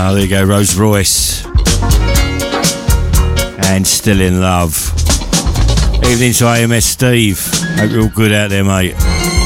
There you go, Rose Royce. And Still in Love. Evening to AMS Steve. Hope you're all good out there, mate.